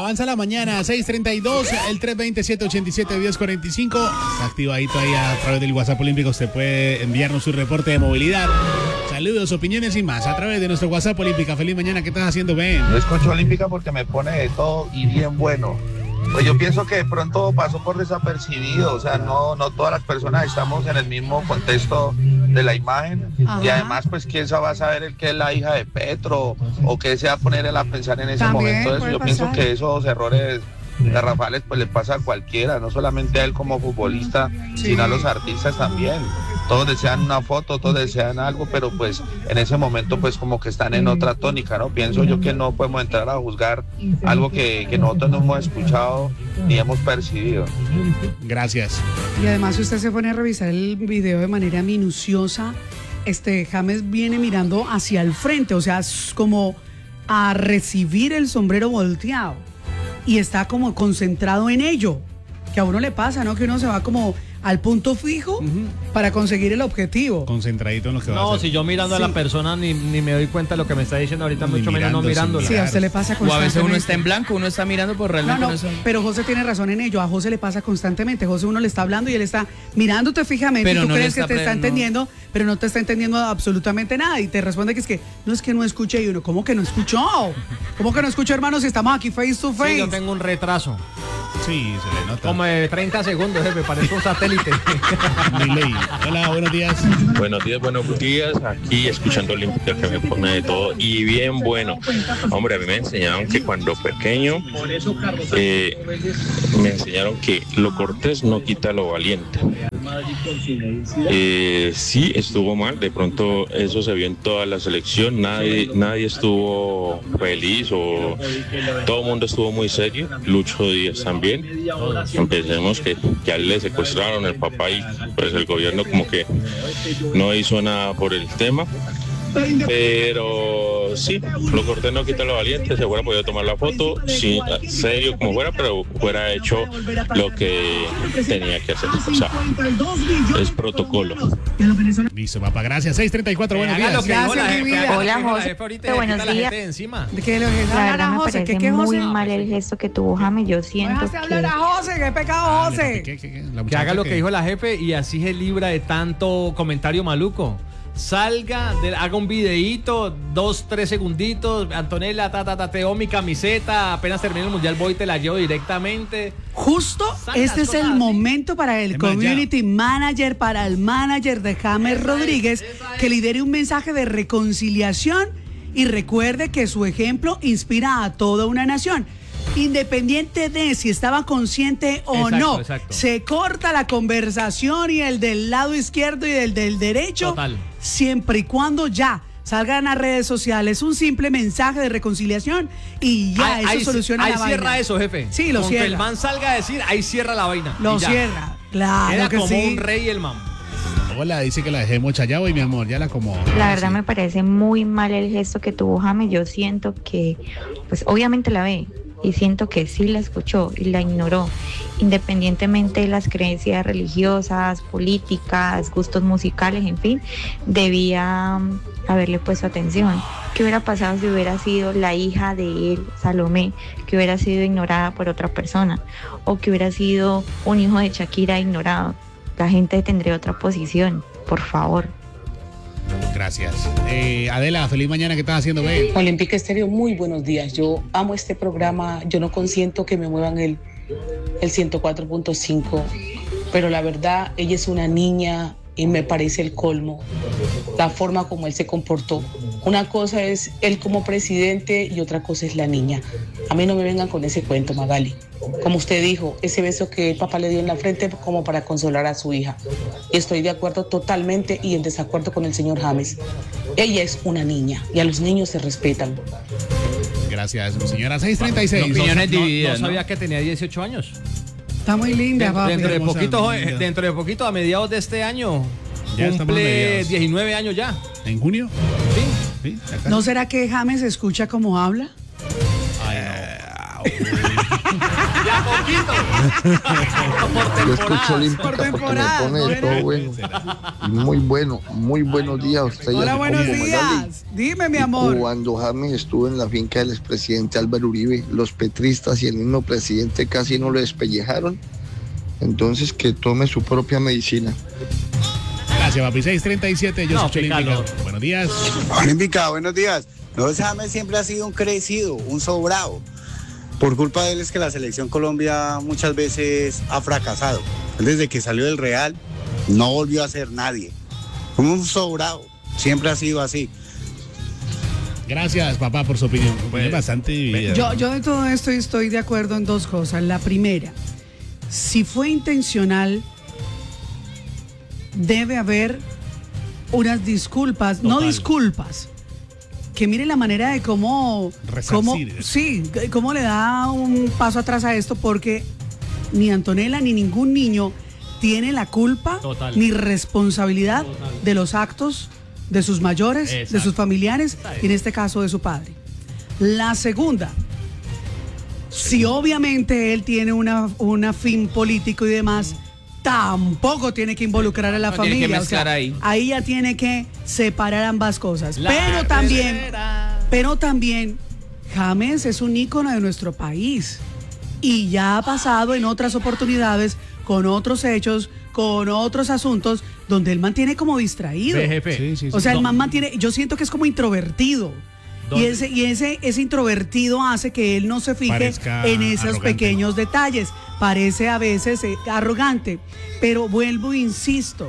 Avanza la mañana, 6:32, el 320-787-1045. Está activadito ahí a través del WhatsApp Olímpico. Usted puede enviarnos su reporte de movilidad. Saludos, opiniones y más a través de nuestro WhatsApp Olímpica. Feliz mañana, ¿qué estás haciendo, Ben? Yo escucho Olímpica porque me pone de todo y bien bueno. Pues yo pienso que de pronto pasó por desapercibido, o sea, no todas las personas estamos en el mismo contexto de la imagen. Ajá. Y además, pues, ¿quién va a saber el que es la hija de Petro o qué se va a poner él a pensar en ese momento? Yo pienso que esos errores garrafales pues le pasa a cualquiera, no solamente a él como futbolista, sino a los artistas también. Todos desean una foto, todos desean algo, pero pues en ese momento pues como que están en otra tónica, ¿no? Pienso yo que no podemos entrar a juzgar algo que nosotros no hemos escuchado ni hemos percibido. Gracias. Y además si usted se pone a revisar el video de manera minuciosa, James viene mirando hacia el frente, o sea, es como a recibir el sombrero volteado y está como concentrado en ello, que a uno le pasa, ¿no? Que uno se va como al punto fijo para conseguir el objetivo. Concentradito en lo que va a hacer. No, si yo mirando a la persona ni me doy cuenta de lo que me está diciendo ahorita, mucho menos no mirándola. Sí, a usted le pasa constantemente. O a veces uno está en blanco, uno está mirando por realmente no, pero José tiene razón en ello. A José le pasa constantemente. José uno le está hablando y él está mirándote fijamente pero y tú crees que te está entendiendo, pero no te está entendiendo absolutamente nada y te responde que es que no escuché y uno, ¿cómo que no escuchó? ¿Cómo que no escuchó, hermano, si estamos aquí face to face? Sí, yo tengo un retraso. Sí, se le nota. Como de 30 segundos, me parece un satélite. Hola, buenos días. Buenos días. Aquí escuchando Olímpica que me pone de todo y bien bueno. Hombre, a mí me enseñaron que cuando pequeño me enseñaron que lo cortés no quita lo valiente. Sí, estuvo mal. De pronto eso se vio en toda la selección. Nadie estuvo feliz o todo el mundo estuvo muy serio. Lucho Díaz también. Empecemos que ya le secuestraron el papá y pues el gobierno como que no hizo nada por el tema, pero sí, lo cortés no quita lo valiente. Se hubiera podido tomar la foto, sí, serio como fuera, pero hubiera hecho lo que tenía que hacer, o sea, es protocolo. Listo, papá, gracias. 6:34, buenos días. Hola, José, buenos días. La verdad me parece muy mal el gesto que tuvo James. Yo siento que... hablar a José, qué pecado, José. Que haga lo que dijo la jefe y así se libra de tanto comentario maluco. Salga, haga un videíto, 2-3 segunditos. Antonella, teo mi camiseta. Apenas termine el mundial, voy y te la llevo directamente. Justo este es el momento para el community manager, para el manager de James Rodríguez, que lidere un mensaje de reconciliación y recuerde que su ejemplo inspira a toda una nación. Independiente de si estaba consciente o no, se corta la conversación y el del lado izquierdo y el del derecho, total, siempre y cuando ya salgan a redes sociales un simple mensaje de reconciliación y ya eso soluciona la vaina. Ahí cierra eso, jefe. Sí, lo cierra. Que el man salga a decir, ahí cierra la vaina. Lo cierra, claro. Era que como sí. un rey el man. Hola, dice que la dejé mochallado y mi amor, ya la acomodo. La verdad me parece muy mal el gesto que tuvo James. Yo siento que, pues obviamente la ve. Y siento que sí la escuchó y la ignoró, independientemente de las creencias religiosas, políticas, gustos musicales, en fin, debía haberle puesto atención. ¿Qué hubiera pasado si hubiera sido la hija de él, Salomé, que hubiera sido ignorada por otra persona? O que hubiera sido un hijo de Shakira ignorado. La gente tendría otra posición, por favor. Gracias. Adela, feliz mañana. ¿Qué estás haciendo, babe? Olímpica Estéreo, muy buenos días. Yo amo este programa. Yo no consiento que me muevan el 104.5, pero la verdad, ella es una niña y me parece el colmo la forma como él se comportó. Una cosa es él como presidente y otra cosa es la niña. A mí no me vengan con ese cuento, Magali. Como usted dijo, ese beso que el papá le dio en la frente como para consolar a su hija. Estoy de acuerdo totalmente y en desacuerdo con el señor James. Ella es una niña y a los niños se respetan. Gracias, señora. 6:36. Opiniones divididas. No sabía que tenía 18 años. Está muy linda, papi. Dentro de poquito, a mediados de este año, ya cumple 19 años ya. ¿En junio? Sí. ¿No será que James escucha cómo habla? Ya Yo escucho Olímpica porque me pone de todo bueno. Y muy bueno, muy buenos días a usted. Hola, buenos días. Dime, mi amor. Cuando James estuvo en la finca del expresidente Álvaro Uribe, los petristas y el mismo presidente casi no lo despellejaron. Entonces que tome su propia medicina. Gracias, papi. 6:37, yo soy Olímpica. Buenos días. Olímpica, buenos días. No, James siempre ha sido un crecido, un sobrado. Por culpa de él es que la selección Colombia muchas veces ha fracasado. Él desde que salió del Real no volvió a ser nadie. Como un sobrado. Siempre ha sido así. Gracias, papá, por su opinión. Es bastante dividida. Yo de todo esto estoy de acuerdo en dos cosas. La primera, si fue intencional, debe haber unas disculpas, Total. no disculpas, que mire la manera de cómo le da un paso atrás a esto, porque ni Antonella ni ningún niño tiene la culpa ni responsabilidad de los actos de sus mayores, de sus familiares y en este caso de su padre. La segunda, si obviamente él tiene una fin político y demás, tampoco tiene que involucrar a la familia. Tiene que mezclar ahí ya tiene que separar ambas cosas. Pero también James es un ícono de nuestro país y ya ha pasado en otras oportunidades, con otros hechos, con otros asuntos, donde él mantiene como distraído. O sea, el man mantiene, yo siento que es como introvertido. Y ese introvertido hace que él no se fije Parezca en esos arrogante. pequeños detalles. Parece a veces arrogante. Pero vuelvo e insisto,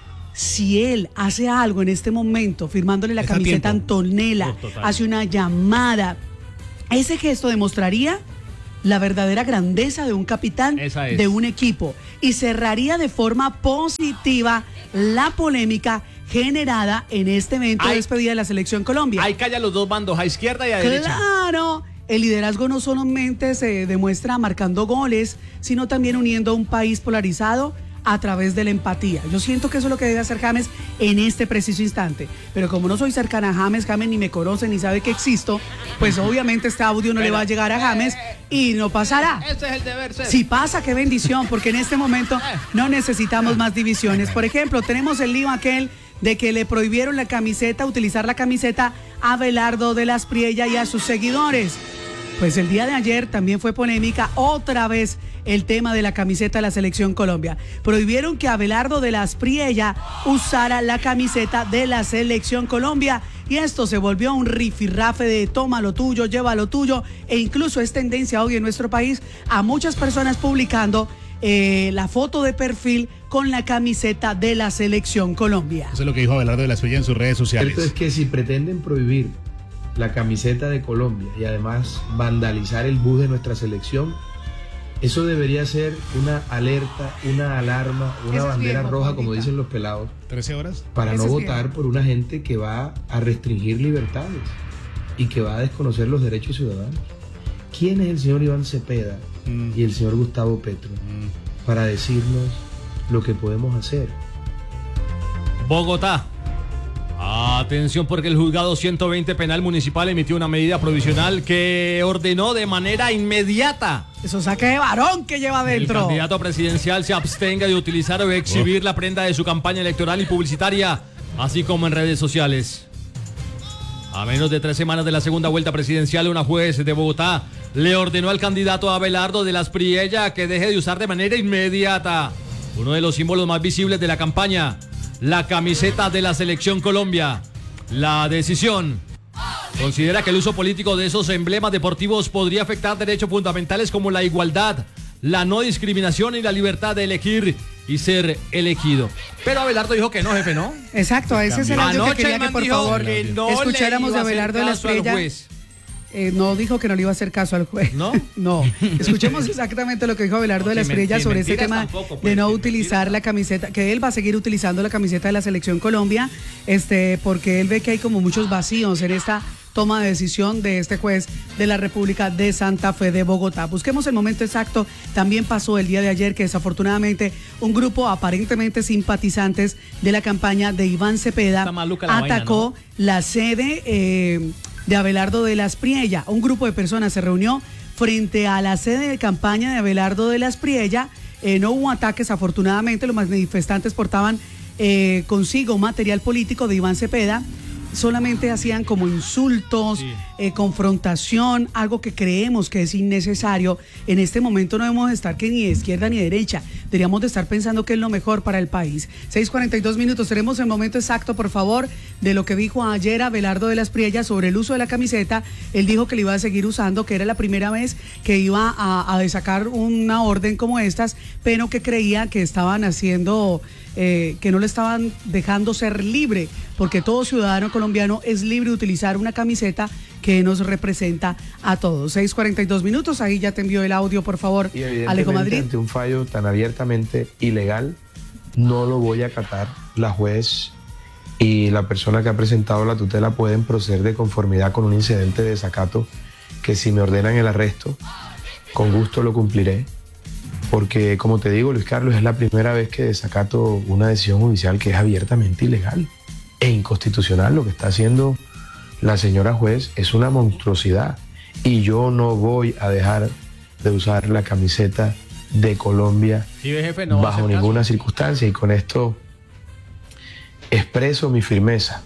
si él hace algo en este momento, firmándole la camiseta a Antonella, hace una llamada, ese gesto demostraría la verdadera grandeza de un capitán de un equipo y cerraría de forma positiva la polémica generada en este evento de despedida de la Selección Colombia. Ahí calla los dos bandos, a izquierda y a derecha. Claro, el liderazgo no solamente se demuestra marcando goles, sino también uniendo a un país polarizado a través de la empatía. Yo siento que eso es lo que debe hacer James en este preciso instante. Pero como no soy cercana a James ni me conoce ni sabe que existo, pues obviamente este audio no le va a llegar a James y no pasará. Este es el deber ser. Si pasa, qué bendición, porque en este momento no necesitamos más divisiones. Por ejemplo, tenemos el lío aquel de que le prohibieron la camiseta, utilizar la camiseta a Abelardo de las Priella y a sus seguidores. Pues el día de ayer también fue polémica otra vez el tema de la camiseta de la Selección Colombia. Prohibieron que Abelardo de las Priella usara la camiseta de la Selección Colombia y esto se volvió un rifirrafe de toma lo tuyo, lleva lo tuyo e incluso es tendencia hoy en nuestro país a muchas personas publicando la foto de perfil con la camiseta de la Selección Colombia. Eso es lo que dijo Abelardo de las Priella en sus redes sociales. Cierto es que si pretenden prohibir la camiseta de Colombia y además vandalizar el bus de nuestra selección, eso debería ser una alerta, una alarma, una bandera roja, como dicen los pelados. 13 horas. Para no votar por una gente que va a restringir libertades y que va a desconocer los derechos ciudadanos. ¿Quién es el señor Iván Cepeda y el señor Gustavo Petro para decirnos lo que podemos hacer? Bogotá. Atención, porque el juzgado 120 penal municipal emitió una medida provisional que ordenó de manera inmediata. Eso saque de varón que lleva adentro. El candidato presidencial se abstenga de utilizar o exhibir la prenda de su campaña electoral y publicitaria, así como en redes sociales. A menos de 3 semanas de la segunda vuelta presidencial, una juez de Bogotá le ordenó al candidato Abelardo de las Priella que deje de usar de manera inmediata uno de los símbolos más visibles de la campaña, la camiseta de la Selección Colombia. La decisión considera que el uso político de esos emblemas deportivos podría afectar derechos fundamentales como la igualdad, la no discriminación y la libertad de elegir y ser elegido. Pero Abelardo dijo que no, jefe, ¿no? Exacto, ese es el audio que quería que por favor escucháramos de Abelardo de las Priella. No dijo que no le iba a hacer caso al juez. ¿No? No. Escuchemos exactamente lo que dijo Abelardo de las Priella sobre ese tema de no utilizar la camiseta, que él va a seguir utilizando la camiseta de la Selección Colombia, porque él ve que hay como muchos vacíos en esta toma de decisión de este juez de la República de Santa Fe de Bogotá. Busquemos el momento exacto. También pasó el día de ayer que desafortunadamente un grupo aparentemente simpatizantes de la campaña de Iván Cepeda atacó la sede de Abelardo de las Priella. Un grupo de personas se reunió frente a la sede de campaña de Abelardo de las Priella. No hubo ataques, afortunadamente. Los manifestantes portaban consigo material político de Iván Cepeda. Solamente hacían como insultos, confrontación, algo que creemos que es innecesario. En este momento no debemos estar que ni de izquierda ni de derecha. Deberíamos de estar pensando que es lo mejor para el país. 6:42 minutos. Tenemos el momento exacto, por favor, de lo que dijo ayer Abelardo de las Priella sobre el uso de la camiseta. Él dijo que le iba a seguir usando, que era la primera vez que iba a desacar una orden como estas, pero que creía que estaban haciendo... que no le estaban dejando ser libre, porque todo ciudadano colombiano es libre de utilizar una camiseta que nos representa a todos. 6:42 minutos, ahí ya te envió el audio, por favor, Alejo Madrid. Ante un fallo tan abiertamente ilegal, no lo voy a acatar. La juez y la persona que ha presentado la tutela pueden proceder de conformidad con un incidente de desacato, que si me ordenan el arresto, con gusto lo cumpliré. Porque, como te digo, Luis Carlos, es la primera vez que desacato una decisión judicial que es abiertamente ilegal e inconstitucional. Lo que está haciendo la señora juez es una monstruosidad. Y yo no voy a dejar de usar la camiseta de Colombia bajo ninguna circunstancia. Y con esto expreso mi firmeza.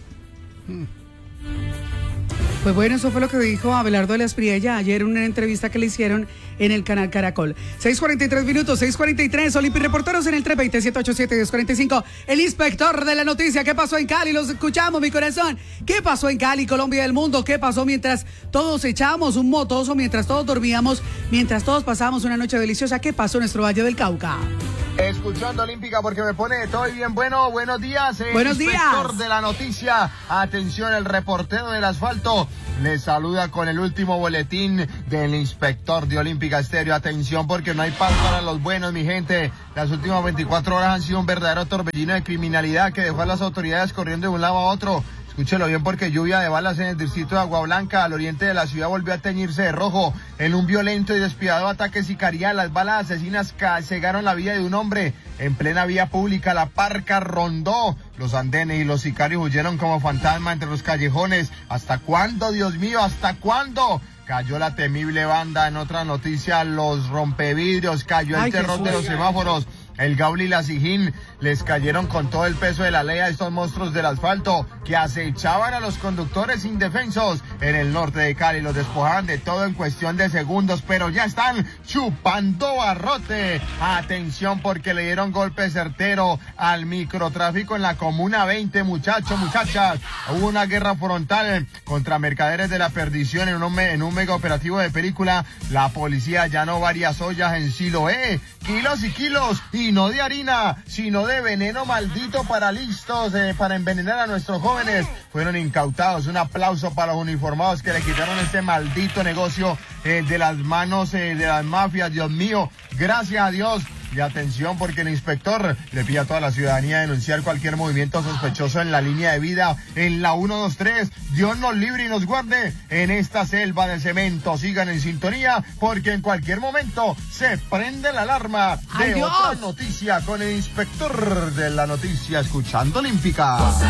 Pues bueno, eso fue lo que dijo Abelardo de las Priella ayer en una entrevista que le hicieron en el canal Caracol. 6:43 minutos, 6:43, Olimpi Reporteros en el 320-787-1045. El inspector de la noticia, ¿qué pasó en Cali? Los escuchamos, mi corazón. ¿Qué pasó en Cali, Colombia y el mundo? ¿Qué pasó mientras todos echábamos un motoso, mientras todos dormíamos, mientras todos pasábamos una noche deliciosa? ¿Qué pasó en nuestro Valle del Cauca? Escuchando Olímpica porque me pone todo bien bueno. Buenos días. Buenos días. Inspector de la noticia. Atención, el reportero del asfalto les saluda con el último boletín del inspector de Olímpica Estéreo. Atención porque no hay paz para los buenos, mi gente. Las últimas 24 horas han sido un verdadero torbellino de criminalidad que dejó a las autoridades corriendo de un lado a otro. Escúchelo bien porque lluvia de balas en el distrito de Agua Blanca, al oriente de la ciudad, volvió a teñirse de rojo. En un violento y despiadado ataque sicarial, las balas asesinas cegaron la vida de un hombre en plena vía pública. La parca rondó los andenes y los sicarios huyeron como fantasma entre los callejones. ¿Hasta cuándo, Dios mío? ¿Hasta cuándo? Cayó la temible banda. En otra noticia, los rompevidrios, cayó el terror de los semáforos. El Gauli y la Sijín les cayeron con todo el peso de la ley a estos monstruos del asfalto que acechaban a los conductores indefensos en el norte de Cali. Los despojaban de todo en cuestión de segundos, pero ya están chupando barrote. Atención porque le dieron golpe certero al microtráfico en la Comuna 20, muchachos, muchachas. Hubo una guerra frontal contra mercaderes de la perdición en un mega operativo de película. La policía allanó varias ollas en Siloé, kilos y kilos, y no de harina, sino de veneno maldito para para envenenar a nuestros jóvenes. Fueron incautados. Un aplauso para los uniformados que le quitaron este maldito negocio de las manos de las mafias. Dios mío, gracias a Dios. Y atención porque el inspector le pide a toda la ciudadanía denunciar cualquier movimiento sospechoso en la línea de vida, en la 123. Dios nos libre y nos guarde en esta selva de cemento. Sigan en sintonía porque en cualquier momento se prende la alarma de otra noticia con el inspector de la noticia, escuchando Olímpica.